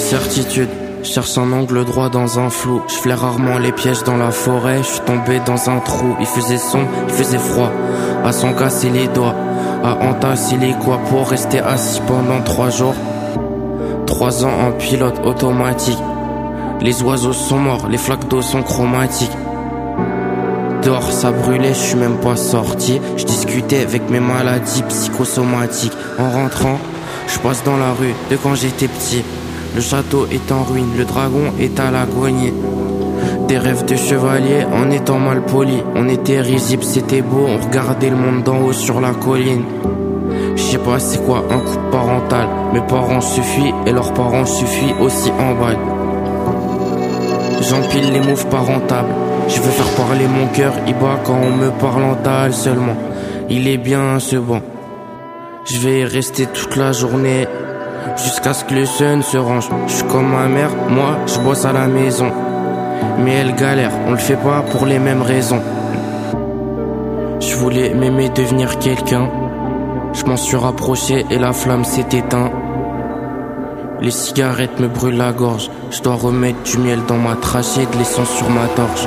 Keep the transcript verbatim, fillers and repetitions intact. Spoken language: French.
L'incertitude, je cherche un angle droit dans un flou. Je flaire rarement les pièges dans la forêt. Je suis tombé dans un trou. Il faisait sombre, il faisait froid. À s'en casser les doigts, à entasser les quoi pour rester assis pendant trois jours. Trois ans en pilote automatique. Les oiseaux sont morts, les flaques d'eau sont chromatiques. Dehors ça brûlait, je suis même pas sorti. Je discutais avec mes maladies psychosomatiques. En rentrant, je passe dans la rue de quand j'étais petit. Le château est en ruine, le dragon est à l'agonie. Des rêves de chevalier en étant mal poli. On était risibles, c'était beau, on regardait le monde d'en haut sur la colline. Je sais pas c'est quoi un couple parental. Mes parents suffisent et leurs parents suffisent aussi en bail. J'empile les moves pas rentables. Je veux faire parler mon cœur, il bat quand on me parle en dalle seulement. Il est bien ce banc. Je vais y rester toute la journée jusqu'à ce que le sun se range. Je suis comme ma mère, moi je bosse à la maison. Mais elle galère, on le fait pas pour les mêmes raisons. Je voulais m'aimer, devenir quelqu'un. Je m'en suis rapproché et la flamme s'est éteinte. Les cigarettes me brûlent la gorge. Je dois remettre du miel dans ma trachée, de l'essence sur ma torche.